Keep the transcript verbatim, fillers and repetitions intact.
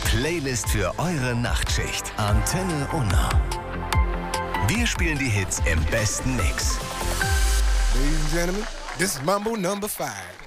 Playlist für eure Nachtschicht. Antenne Unna. Wir spielen die Hits im besten Mix. Ladies and gentlemen, this is Mambo number five.